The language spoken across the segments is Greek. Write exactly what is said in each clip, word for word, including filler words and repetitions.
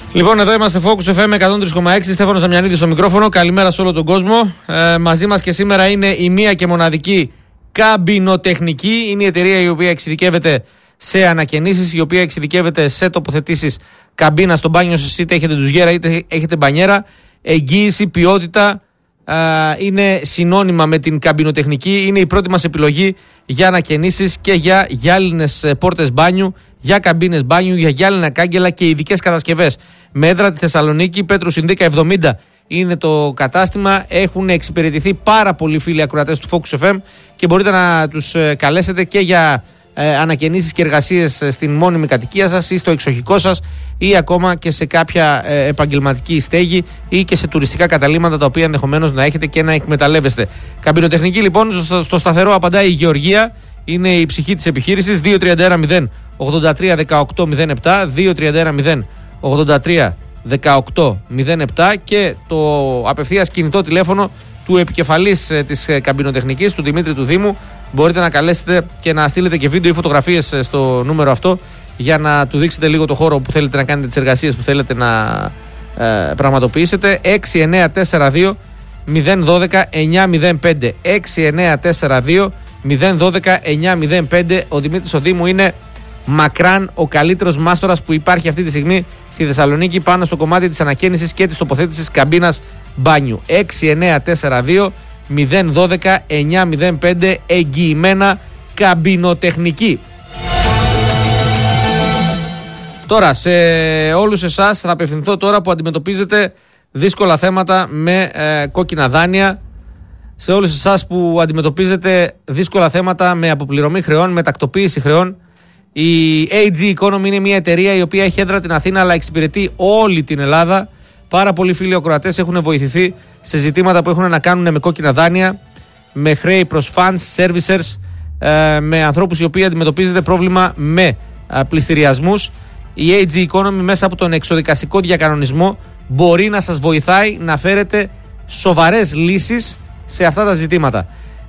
Λοιπόν, εδώ είμαστε Focus εφ εμ εκατόν τρία κόμμα έξι. Στέφανος Δαμιανίδης στο μικρόφωνο. Καλημέρα σε όλο τον κόσμο. Ε, μαζί μας και σήμερα είναι η μία και μοναδική Καμπινοτεχνική. Είναι η εταιρεία η οποία εξειδικεύεται σε ανακαινήσεις, η οποία εξειδικεύεται σε τοποθετήσεις καμπίνα στο μπάνιο σας, είτε έχετε ντουζιέρα είτε έχετε μπανιέρα. Εγγύηση, ποιότητα ε, είναι συνώνυμα με την Καμπινοτεχνική. Είναι η πρώτη μας επιλογή για ανακαινήσεις και για γυάλινες πόρτες μπάνιου, για καμπίνες μπάνιου, για γυάλινα κάγκελα και ειδικές κατασκευές. Με έδρα τη Θεσσαλονίκη, Πέτρου Συνδίκα εβδομήντα είναι το κατάστημα. Έχουν εξυπηρετηθεί πάρα πολλοί φίλοι ακροατές του Focus εφ εμ και μπορείτε να τους καλέσετε και για ε, ανακαινήσεις και εργασίες στην μόνιμη κατοικία σας ή στο εξοχικό σας ή ακόμα και σε κάποια ε, επαγγελματική στέγη ή και σε τουριστικά καταλύματα τα οποία ενδεχομένως να έχετε και να εκμεταλλεύεστε. Καμπινοτεχνική λοιπόν, στο, στο σταθερό απαντάει η Γεωργία, είναι η ψυχή της επιχείρησης. Δύο τρία ένα μηδέν ογδόντα τρία δεκαοκτώ μηδέν επτά, δύο τρία ένα μηδέν ογδόντα τρία δεκαοκτώ μηδέν επτά και το απευθείας κινητό τηλέφωνο του επικεφαλής ε, της ε, Καμπινοτεχνικής, του Δημήτρη του Δήμου. Μπορείτε να καλέσετε και να στείλετε και βίντεο ή φωτογραφίες ε, στο νούμερο αυτό για να του δείξετε λίγο το χώρο που θέλετε να κάνετε, τις εργασίες που θέλετε να ε, πραγματοποιήσετε. έξι εννιά τέσσερα δύο μηδέν ένα δύο εννιά μηδέν πέντε, έξι εννιά τέσσερα δύο μηδέν ένα δύο εννιά μηδέν πέντε. Ο Δημήτρης ο Δήμου είναι μακράν ο καλύτερος μάστορας που υπάρχει αυτή τη στιγμή στη Θεσσαλονίκη πάνω στο κομμάτι της ανακαίνησης και της τοποθέτησης καμπίνας μπάνιου. έξι εννιά τέσσερα δύο μηδέν ένα δύο εννιά μηδέν πέντε, εγγυημένα Καμπινοτεχνική. Τώρα, σε όλους εσάς θα απευθυνθώ τώρα που αντιμετωπίζετε δύσκολα θέματα με ε, κόκκινα δάνεια. Σε όλους εσάς που αντιμετωπίζετε δύσκολα θέματα με αποπληρωμή χρεών, με τακτοποίηση χρεών. Η έι τζι Economy είναι μια εταιρεία η οποία έχει έδρα την Αθήνα αλλά εξυπηρετεί όλη την Ελλάδα. Πάρα πολλοί φίλοι ακροατές έχουν βοηθηθεί σε ζητήματα που έχουν να κάνουν με κόκκινα δάνεια, με χρέη προς funds, servicers, με ανθρώπους οι οποίοι αντιμετωπίζετε πρόβλημα με πληστηριασμούς. Η έι τζι Economy μέσα από τον εξοδικαστικό διακανονισμό μπορεί να σας βοηθάει να φέρετε σοβαρές λύσεις σε αυτά τα ζητήματα.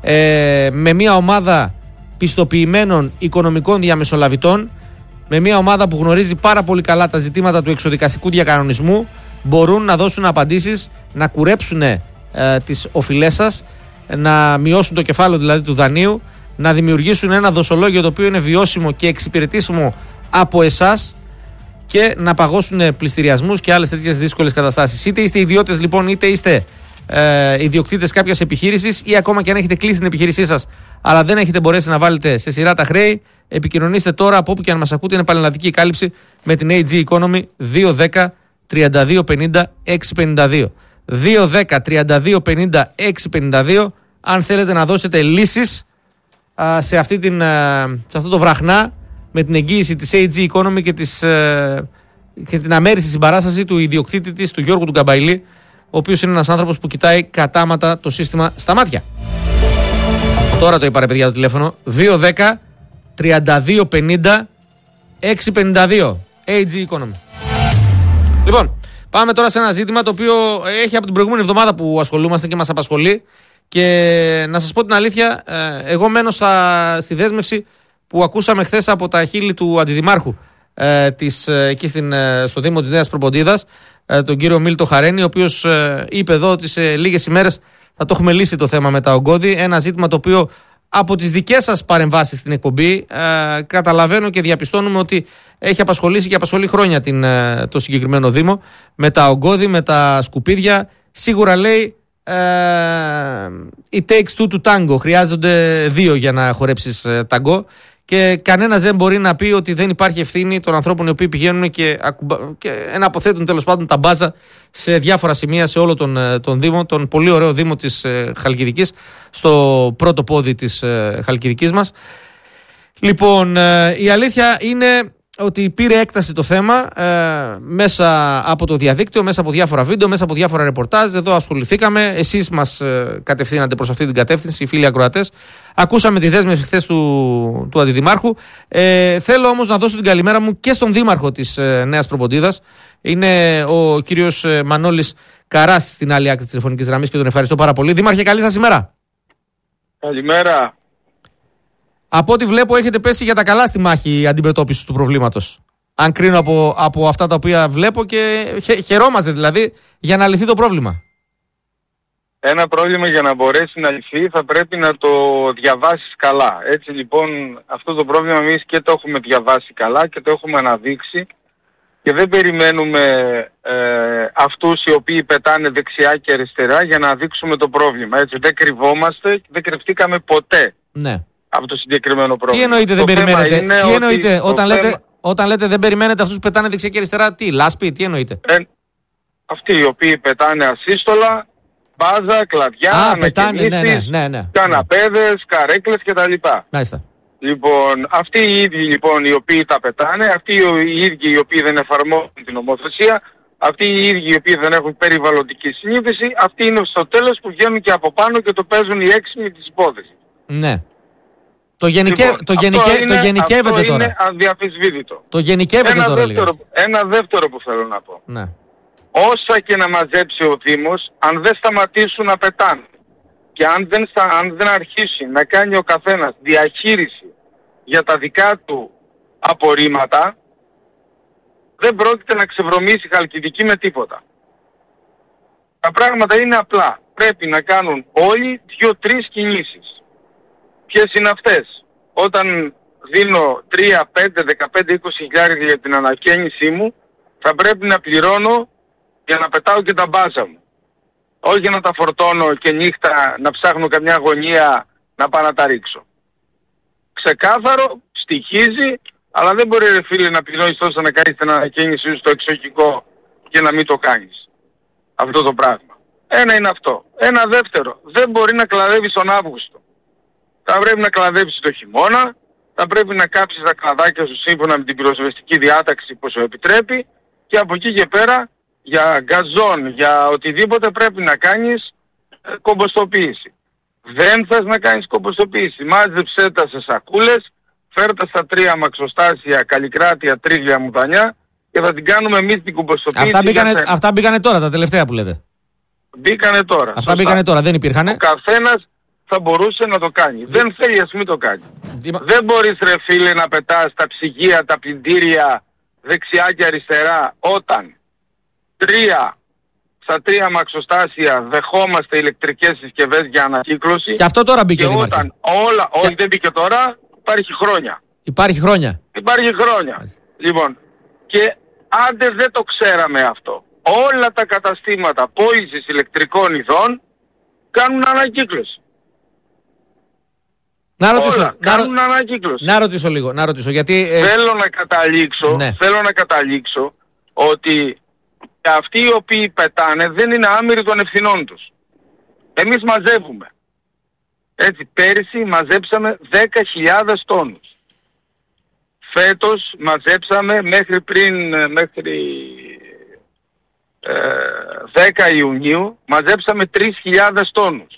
Ε, με μια ομάδα πιστοποιημένων οικονομικών διαμεσολαβητών, με μια ομάδα που γνωρίζει πάρα πολύ καλά τα ζητήματα του εξοδικαστικού διακανονισμού, μπορούν να δώσουν απαντήσεις, να κουρέψουν ε, τις οφειλές σας, να μειώσουν το κεφάλαιο δηλαδή του δανείου, να δημιουργήσουν ένα δοσολόγιο το οποίο είναι βιώσιμο και εξυπηρετήσιμο από εσάς και να παγώσουν πληστηριασμούς και άλλες τέτοιες δύσκολες καταστάσεις. Είτε είστε ιδιώτες λοιπόν, είτε είστε ε, ιδιοκτήτες κάποιας επιχείρησης ή ακόμα και αν έχετε κλείσει την επιχείρησή σας αλλά δεν έχετε μπορέσει να βάλετε σε σειρά τα χρέη, επικοινωνήστε τώρα από όπου και αν μας ακούτε. Είναι πανελλαδική κάλυψη με την έι τζι Economy. Δύο δέκα τριάντα δύο πενήντα έξι πενήντα δύο, δύο δέκα τριάντα δύο πενήντα έξι πενήντα δύο. Αν θέλετε να δώσετε λύσεις α, σε, αυτή την, α, σε αυτό το βραχνά, με την εγγύηση της έι τζι Economy και, της, α, και την αμέριστη συμπαράσταση του ιδιοκτήτη της, του Γιώργου του Γκαμπαϊλή, ο οποίος είναι ένας άνθρωπος που κοιτάει κατάματα το σύστημα στα μάτια. Τώρα το είπα ρε παιδιά το τηλέφωνο. Δύο δέκα τριάντα δύο πενήντα έξι πενήντα δύο, έι τζι Economy. Λοιπόν, πάμε τώρα σε ένα ζήτημα το οποίο έχει από την προηγούμενη εβδομάδα που ασχολούμαστε και μας απασχολεί. Και να σας πω την αλήθεια, εγώ μένω στα, στη δέσμευση που ακούσαμε χθες από τα χείλη του αντιδημάρχου ε, της, εκεί στην, στο Δήμο της Νέας Προποντίδας, ε, τον κύριο Μίλτο Χαρένη, ο οποίος ε, είπε εδώ ότι σε λίγες ημέρες θα το έχουμε λύσει το θέμα με τα ογκώδη. Ένα ζήτημα το οποίο από τις δικές σας παρεμβάσεις στην εκπομπή ε, καταλαβαίνω και διαπιστώνουμε ότι έχει απασχολήσει και απασχολεί χρόνια την, ε, το συγκεκριμένο Δήμο με τα ογκώδη, με τα σκουπίδια. Σίγουρα λέει ε, it takes two to tango. Χρειάζονται δύο για να χορέψεις ε, ταγκό. Και κανένας δεν μπορεί να πει ότι δεν υπάρχει ευθύνη των ανθρώπων οι οποίοι πηγαίνουν και, ακουμπα... και αποθέτουν τέλος πάντων τα μπάζα σε διάφορα σημεία σε όλο τον, τον Δήμο, τον πολύ ωραίο Δήμο της ε, Χαλκιδικής, στο πρώτο πόδι της ε, Χαλκιδικής μας. Λοιπόν, ε, η αλήθεια είναι ότι πήρε έκταση το θέμα ε, μέσα από το διαδίκτυο, μέσα από διάφορα βίντεο, μέσα από διάφορα ρεπορτάζ. Εδώ ασχοληθήκαμε. Εσείς μας ε, κατευθύνατε προς αυτή την κατεύθυνση, οι φίλοι ακροατές. Ακούσαμε τη δέσμευση χθες του, του Αντιδημάρχου. Ε, θέλω όμως να δώσω την καλημέρα μου και στον Δήμαρχο της ε, Νέας Προποντίδας. Είναι ο κύριος ε, Μανώλης Καράς στην άλλη άκρη της τηλεφωνικής γραμμής και τον ευχαριστώ πάρα πολύ. Δήμαρχε, καλή σας ημέρα. Καλημέρα. Από ό,τι βλέπω έχετε πέσει για τα καλά στη μάχη αντιμετώπισης του προβλήματος. Αν κρίνω από, από αυτά τα οποία βλέπω και χε, χαιρόμαστε δηλαδή για να λυθεί το πρόβλημα. Ένα πρόβλημα για να μπορέσει να λυθεί θα πρέπει να το διαβάσεις καλά. Έτσι λοιπόν αυτό το πρόβλημα εμείς και το έχουμε διαβάσει καλά και το έχουμε αναδείξει και δεν περιμένουμε ε, αυτούς οι οποίοι πετάνε δεξιά και αριστερά για να δείξουμε το πρόβλημα. Έτσι δεν κρυβόμαστε και δεν κρυφτήκαμε ποτέ ναι. από το συγκεκριμένο πρόβλημα. Τι εννοείτε δεν περιμένετε, τι εννοείτε όταν, θέμα... λέτε, όταν λέτε δεν περιμένετε αυτούς που πετάνε δεξιά και αριστερά, τι, λάσπη, τι εννοείτε. Ε, αυτοί οι οποίοι πετάνε ασύστολα, μπάζα, κλαδιά, ανακαινήσεις, ναι, ναι, ναι, ναι. καναπέδες, καρέκλες κτλ. Μάλιστα. Λοιπόν, αυτοί οι ίδιοι λοιπόν οι οποίοι τα πετάνε, αυτοί οι ίδιοι οι οποίοι δεν εφαρμόζουν την νομοθεσία, αυτοί οι ίδιοι οι οποίοι δεν έχουν περιβαλλοντική συνείδηση, αυτοί είναι στο τέλος που βγαίνουν και από πάνω και το παίζουν οι έξυπνοι της υπόθεσης. Ναι. Το, γενικε... λοιπόν, το, γενικε... είναι, το γενικεύεται αυτό τώρα. Είναι αδιαφυσβήτητο. Το γενικεύεται ένα τώρα δεύτερο, ένα δεύτερο που θέλω να πω. Ναι. Όσα και να μαζέψει ο Δήμος, αν δεν σταματήσουν να πετάνε και αν δεν, στα, αν δεν αρχίσει να κάνει ο καθένας διαχείριση για τα δικά του απορρίμματα, δεν πρόκειται να ξεβρωμίσει η Χαλκιδική με τίποτα. Τα πράγματα είναι απλά. Πρέπει να κάνουν όλοι δύο-τρεις κινήσεις. Ποιες είναι αυτές? Όταν δίνω τρία, πέντε, δεκαπέντε, είκοσι χιλιάδες για την ανακαίνισή μου, θα πρέπει να πληρώνω για να πετάω και τα μπάζα μου. Όχι να τα φορτώνω και νύχτα να ψάχνω καμιά γωνία να πάω να τα ρίξω. Ξεκάθαρο, στοιχίζει, αλλά δεν μπορεί ρε φίλε να πληρώνεις τόσο να κάνεις την ανακαίνισή σου στο εξοχικό και να μην το κάνεις. Αυτό το πράγμα. Ένα είναι αυτό. Ένα δεύτερο, δεν μπορεί να κλαδεύεις τον Αύγουστο. Θα πρέπει να κλαδεύεις το χειμώνα, θα πρέπει να κάψεις τα κλαδάκια σου σύμφωνα με την πυροσβεστική διάταξη που σου επιτρέπει και από εκεί και πέρα για γκαζόν, για οτιδήποτε πρέπει να κάνεις ε, κομποστοποίηση. Δεν θες να κάνεις κομποστοποίηση, μάζεψέ τα σε σακούλες, φέρτα στα τρία αμαξοστάσια, Καλλικράτεια, Τρίγλια, Μουτανιά και θα την κάνουμε εμείς την κομποστοποίηση. Αυτά μπήκανε, αυτά μπήκανε τώρα, τα τελευταία που λέτε. Μπήκανε τώρα. Αυτά σωστά. Μπήκανε τώρα, δεν υπήρχανε. Ο καθένας θα μπορούσε να το κάνει. Δι... Δεν θέλει, ας μην το κάνει. Δι... Δεν μπορείς ρε φίλε να πετάς τα ψυγεία, τα πλυντήρια δεξιά και αριστερά όταν τρία στα τρία αμαξοστάσια δεχόμαστε ηλεκτρικές συσκευές για ανακύκλωση. Και αυτό τώρα μπήκε, και Δήμαρχε. Όταν όλα, και... όχι δεν μπήκε τώρα, υπάρχει χρόνια. Υπάρχει χρόνια. Υπάρχει χρόνια. Μάλιστα. Λοιπόν, και άντε δεν το ξέραμε αυτό. Όλα τα καταστήματα πώλησης ηλεκτρικών ειδών κάνουν ανακύκλωση. Να ρωτήσω, όλα να, κάνουν ανακύκλωση. Να ρωτήσω λίγο, να ρωτήσω γιατί... Ε... Θέλω να καταλήξω, ναι. θέλω να καταλήξω ότι αυτοί οι οποίοι πετάνε δεν είναι άμυροι των ευθυνών τους. Εμείς μαζεύουμε. Έτσι, πέρυσι μαζέψαμε δέκα χιλιάδες τόνους. Φέτος μαζέψαμε μέχρι πριν, μέχρι ε, δέκα Ιουνίου, μαζέψαμε τρεις χιλιάδες τόνους.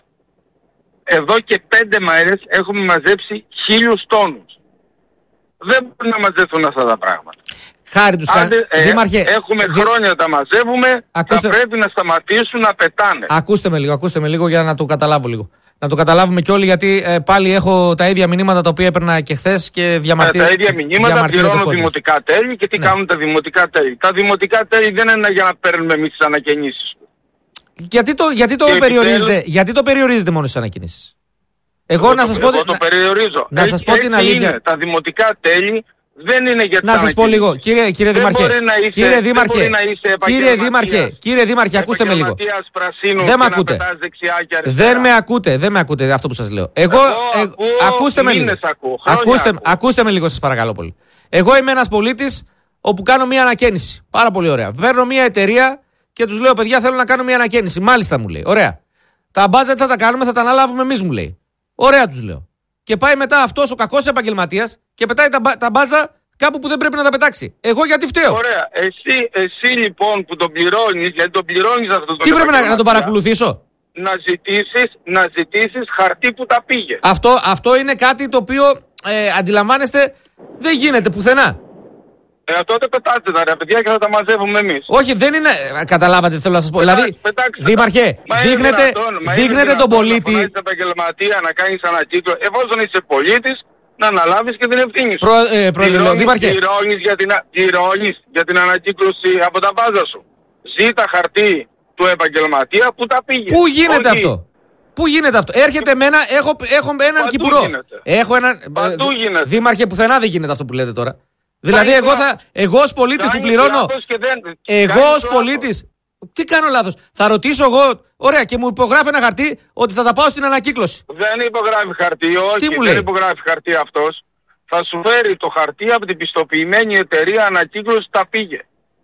Εδώ και πέντε μέρες έχουμε μαζέψει χίλιους τόνους. Δεν μπορεί να μαζευτούν αυτά τα πράγματα. Χάρη τους Άντε, ε, Δήμαρχε, έχουμε δι... χρόνια τα μαζεύουμε, ακούστε... θα πρέπει να σταματήσουν να πετάνε. Ακούστε με λίγο, ακούστε με λίγο για να το καταλάβω λίγο. Να το καταλάβουμε κι όλοι γιατί ε, πάλι έχω τα ίδια μηνύματα τα οποία έπαιρνα και χθες και διαμαρτύρω. Ε, τα ίδια μηνύματα πληρώνουν δημοτικά τέλη και τι ναι. κάνουν τα δημοτικά τέλη. Τα δημοτικά τέλη δεν είναι για να παίρνουμε εμείς τις ανακαινήσεις. Γιατί το, γιατί το, περιορίζετε, επιτέλους... γιατί το περιορίζετε μόνο στις ανακαινήσεις? Εγώ, εγώ να σας το, πω, εγώ το περιορίζω. Να σας πω την αλήθεια. Είναι. Τα δημοτικά τέλη δεν είναι για να σας πω λίγο, κύριε, κύριε Δήμαρχε, είσαι, κύριε Δήμαρχε, κύριε Δήμαρχε, κύριε Δήμαρχε, ακούστε με λίγο. Δεν με ακούτε. Δεν με ακούτε, δεν με ακούτε αυτό που σας λέω. Εγώ, ε, ακούω, ακούστε με λίγο. Ακούω, ακούστε, ακούστε με λίγο σας παρακαλώ πολύ. Εγώ είμαι ένας πολίτης όπου κάνω μια ανακαίνιση. Πάρα πολύ ωραία. Παίρνω μια εταιρεία και τους λέω παιδιά θέλω να κάνω μια ανακαίνιση. Μάλιστα μου λέει. Ωραία. Τα μπάζετ θα τα κάνουμε, θα τα αναλάβουμε εμείς μου λέει. Ωραία τους λέω. Και πάει μετά αυτός ο κακός επαγγελματίας και πετάει τα, τα μπάζα κάπου που δεν πρέπει να τα πετάξει. Εγώ γιατί φταίω? Ωραία. Εσύ, εσύ λοιπόν που τον πληρώνεις, γιατί τον πληρώνεις αυτό το τι πρέπει να, να τον παρακολουθήσω? Να ζητήσεις, να ζητήσεις χαρτί που τα πήγε. Αυτό, αυτό είναι κάτι το οποίο ε, αντιλαμβάνεστε δεν γίνεται πουθενά. Ε, τότε πετάτε τα ρε παιδιά και θα τα μαζεύουμε εμείς. Όχι, δεν είναι. Καταλάβατε τι θέλω να σας πω. Πετάξτε, δηλαδή, πετάξτε, Δήμαρχε, δείχνετε, δείχνετε τον πολίτη. Να είσαι επαγγελματία, να κάνεις ανακύκλωση. Εφόσον είσαι πολίτης, να αναλάβεις και την ευθύνη σου. Προ, ε, Πρόεδρε, Δήμαρχε. Πληρώνεις για, την, πληρώνεις για την ανακύκλωση από τα μπάζα σου. Ζήτα χαρτί του επαγγελματία που τα πήγε. Πού γίνεται Όχι. αυτό? Πού γίνεται αυτό? Έρχεται εμένα, έχω, έχω έναν Παντού Κυπουρό. γίνεται. Έχω έναν. Παντού γίνεται. Δήμαρχε, πουθενά δεν γίνεται αυτό που λέτε τώρα. Δηλαδή, εγώ, θα, εγώ ως πολίτης που πληρώνω. Δεν, Εγώ ως πολίτης. Τι κάνω λάθος? Θα ρωτήσω εγώ, ωραία, και μου υπογράφει ένα χαρτί ότι θα τα πάω στην ανακύκλωση. Δεν υπογράφει χαρτί, όχι, Τι μου δεν λέει? υπογράφει χαρτί αυτός. Θα σου φέρει το χαρτί από την πιστοποιημένη εταιρεία ανακύκλωση τα πήγε.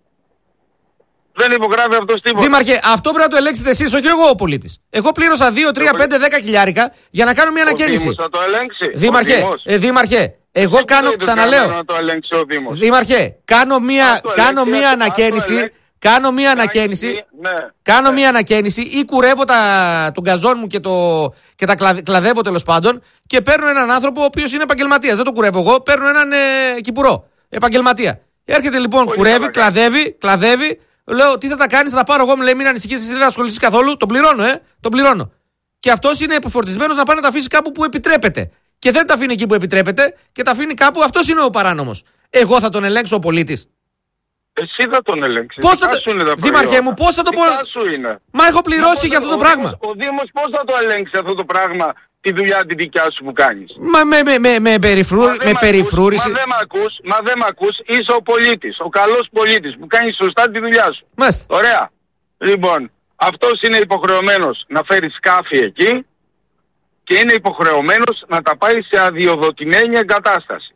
Δεν υπογράφει αυτός τίποτα. Δήμαρχε, αυτό πρέπει να το ελέγξετε εσείς, όχι εγώ ο πολίτης. Εγώ πλήρωσα δύο, τρία, πέντε, δέκα χιλιάρικα για να κάνω μια ανακαίνιση. Ο Δήμος θα το ελέγξει. Δήμαρχε, ε, Δήμαρχε, εγώ Δεν κάνω, το ξαναλέω. Να το ελέγξει ο Δήμος. Δήμαρχε, κάνω μια, Ας το κάνω ελέγξει, μια ας το ανακαίνιση. ελέγξει. Κάνω μια Κάνει, ανακαίνιση. ναι, Κάνω ναι. μια ανακαίνιση ή κουρεύω τα, τον καζόν μου και, το, και τα κλαδε, κλαδεύω τέλος πάντων και παίρνω έναν άνθρωπο ο οποίος είναι επαγγελματίας. Δεν τον κουρεύω εγώ, παίρνω έναν ε, Κυπουρό επαγγελματία. Έρχεται λοιπόν, Πολύ κουρεύει, καλά κλαδεύει, κλαδεύει. Λέω τι θα τα κάνεις, θα τα πάρω εγώ. Μου λέει μην ανησυχείς, εσύ δεν θα ασχοληθείς καθόλου. Τον πληρώνω, ε, τον πληρώνω. Και αυτός είναι επιφορτισμένος να πάει να τα αφήσει κάπου που επιτρέπεται. Και δεν τα αφήνει εκεί που επιτρέπεται και τα αφήνει κάπου, αυτός είναι ο παράνομος. Εγώ θα τον ελέγξω ο πολίτης? Εσύ θα τον ελέγξεις. Πώς θα Δικά το... σου είναι τα Δήμαρχε προϊόντα. μου, πώς θα το πω? Δικά σου είναι. Μα έχω πληρώσει για αυτό το ο πράγμα. Δήμος, ο Δήμος πώς θα το ελέγξει αυτό το πράγμα, τη δουλειά τη δικιά σου που κάνεις? Μα με, με, με, με, περιφρού, Μα δεν με μ' περιφρούρηση. Μα δεν μ' ακούς, μα δεν μ' ακούς, είσαι ο πολίτης, ο καλός πολίτης που κάνει σωστά τη δουλειά σου. Μάλιστα. Ωραία. Λοιπόν, αυτός είναι υποχρεωμένος να φέρει σκάφη εκεί και είναι υποχρεωμένος να τα πάει σε αδειοδοτημένη εγκατάσταση.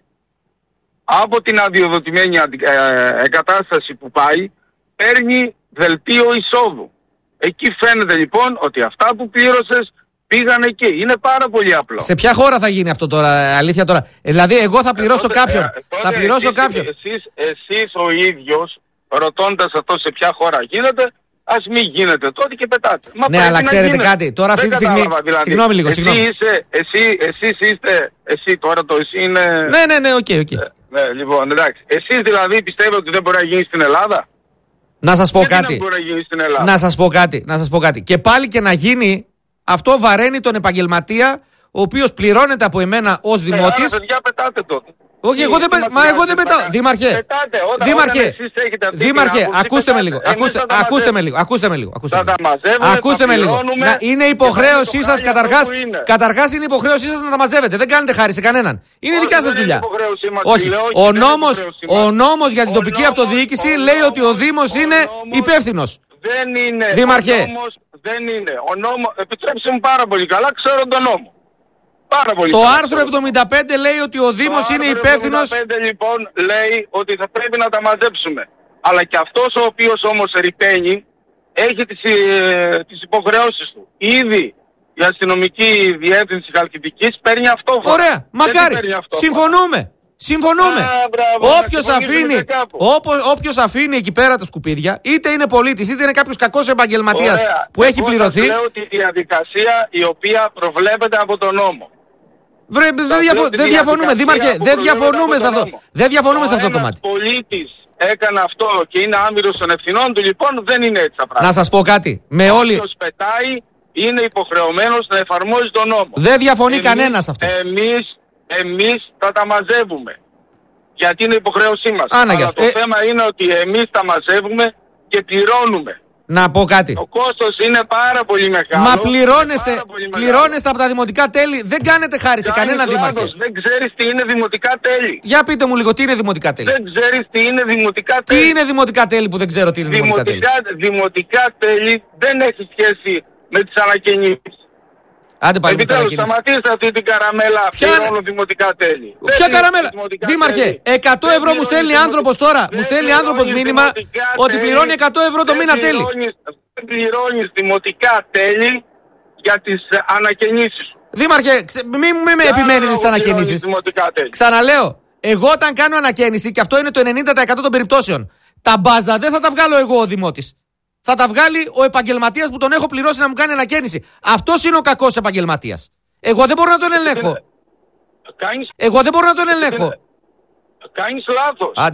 Από την αδειοδοτημένη ε, εγκατάσταση που πάει, παίρνει δελτίο εισόδου. Εκεί φαίνεται λοιπόν ότι αυτά που πλήρωσες πήγαν εκεί. Είναι πάρα πολύ απλό. Σε ποια χώρα θα γίνει αυτό τώρα, αλήθεια τώρα? Ε, δηλαδή, εγώ θα πληρώσω Ε, τότε, κάποιον. ε, τότε θα πληρώσω εσείς, κάποιον. Εσείς, εσείς ο ίδιος, ρωτώντας αυτό σε ποια χώρα γίνεται, ας μην γίνεται τότε και πετάτε. Μα Ναι, πρέπει αλλά να ξέρετε γίνεται. κάτι, τώρα αυτή Δεν τη στιγμή- κατάλαβα, δηλαδή. συγγνώμη λίγο, εσύ συγγνώμη. Είσαι, εσύ, εσείς είστε, εσύ τώρα το εσύ είναι... Ναι, ναι, ναι, οκ, οκ. Ε, ναι, λοιπόν, εντάξει. Εσείς δηλαδή πιστεύετε ότι δεν μπορεί να γίνει στην Ελλάδα? Να σας πω Γιατί κάτι. δεν μπορεί να γίνει στην Ελλάδα? Να σας πω κάτι. Να σας πω κάτι. Και πάλι και να γίνει, αυτό βαραίνει τον επαγγελματία, ο οποίος πληρώνεται από εμένα ως Ε, δημότης. άρα, παιδιά, πετάτε τότε. Όχι, εγώ δεν, Τι πε- μας μα εγώ δεν πειράζει, πετάω. πετάτε. Δήμαρχε, Πετάτε, όταν- Δήμαρχε, όταν εσείς έχετε αυτή την Δήμαρχε, άποψη, ακούστε με πετάτε. λίγο. Εμείς Ακούστε, θα τα ακούστε με μαζεύουμε. λίγο. Ακούστε με λίγο. Ακούστε Θα με τα λίγο. μαζεύουμε, Ακούστε τα με λίγο. πληρώνουμε Να, είναι και υποχρέωσή θα σας είναι το καταρχάς. χάλι αυτό που είναι. Καταρχάς είναι υποχρέωσή σας να τα μαζεύετε. Δεν κάνετε χάρη σε κανέναν. Είναι Όχι, δικιά σας δεν είναι δουλειά. υποχρέωσή μας, Όχι. φίλε, όχι, Ο δεν είναι νόμος, υποχρέωσή ο μας. νόμος για την Ο τοπική νόμος- αυτοδιοίκηση ο λέει ότι ο νόμος- Δήμος ο είναι νόμος- υπεύθυνος. Δεν είναι. Δήμαρχε. Ο νόμος δεν είναι. Ο νόμος, επιτρέψτε μου πάρα πολύ καλά, ξέρω τον νόμο. Πάρα πολύ Το καλά άρθρο ξέρω. εβδομήντα πέντε λέει ότι ο Δήμος Το είναι άρθρο υπεύθυνος. εβδομήντα πέντε λοιπόν λέει ότι θα πρέπει να τα μαζέψουμε. Αλλά και αυτός ο οποίος όμως ρηπαίνει έχει τις, ε, τις υποχρεώσεις του. Ήδη η αστυνομική διεύθυνση Χαλκιδικής παίρνει αυτόφορα. Ωραία, Δεν μακάρι. παίρνει αυτόφορα. Συμφωνούμε. Συμφωνούμε. Α, μπράβο, Όποιος να αφήνει, συμφωνήσουμε κάπου. όπο- όποιος αφήνει εκεί πέρα τα σκουπίδια, είτε είναι πολίτης, είτε είναι κάποιος κακός επαγγελματίας Ωραία. που έχει Εγώ πληρωθεί. σας λέω τη διαδικασία η οποία προβλέπεται από τον νόμο. Βρε, δεν, Σας διαφο- λέω τη δεν διαφωνούμε, διαδικασία Δήμαρχε, που δεν προβλέπεται διαφωνούμε από σε τον αυτό. νόμο. Δεν διαφωνούμε σε αυτό το ένας κομμάτι. πολίτης έκανε αυτό και είναι άμυρος των ευθυνών του, λοιπόν δεν είναι έτσι τα πράγματα. Να σας πω κάτι. Με όλοι. Όποιος πετάει είναι υποχρεωμένος να εφαρμόζει τον νόμο. Δεν διαφωνεί Εμείς- κανένας αυτό. Εμείς, εμείς θα τα μαζεύουμε. Γιατί είναι υποχρέωσή μας. Άνα, γεια Αλλά σου. το Ε- θέμα είναι ότι εμείς τα μαζεύουμε και πληρώνουμε. Να πω κάτι. Το κόστος είναι πάρα πολύ μεγάλο. Μα είναι πληρώνεστε, πάρα πολύ μεγάλο. πληρώνεστε από τα δημοτικά τέλη. Δεν κάνετε χάρη σε Κάνεις κανένα λάθος. δήμαρχε. Δεν ξέρεις τι είναι δημοτικά τέλη. Για πείτε μου λίγο, τι είναι δημοτικά τέλη. Δεν ξέρεις τι είναι δημοτικά τέλη. Τι είναι δημοτικά τέλη που δεν ξέρω τι είναι δημοτικά τέλη. δημοτικά, δημοτικά τέλη δεν έχει σχέση με τις ανακαινήσεις. Άντε πάλι με τις Επιτέλους, ανακοίνησεις. σταματήστε αυτή την καραμέλα. Ποια- Πληρώνω δημοτικά τέλη. Δεν Ποια είναι καραμέλα. δημοτικά Δήμαρχε, τέλη. εκατό Δεν ευρώ μου πληρώνεις στέλνει δημο- άνθρωπος τώρα. δεν Μου στέλνει πληρώνεις άνθρωπος μήνυμα δημοτικά ότι τέλη. πληρώνει εκατό ευρώ το Δεν μήνα τέλη. πληρώνεις- Δεν πληρώνεις δημοτικά τέλη για τις ε, ανακαινήσεις σου. Δήμαρχε, ξε- μην μη με επιμένετε στις ανακαινήσεις. Δημοτικά τέλη. Ξαναλέω, εγώ όταν κάνω ανακαίνιση, και αυτό είναι το ενενήντα τοις εκατό των περιπτώσεων, τα μπάζα δεν θα τα βγάλω εγώ ο δημότης. Θα τα βγάλει ο επαγγελματίας που τον έχω πληρώσει να μου κάνει ανακαίνιση. Αυτός είναι ο κακός επαγγελματίας. Εγώ δεν μπορώ να τον ελέγχω. Κάνεις, Εγώ δεν μπορώ να τον ελέγχω. κάνεις λάθος.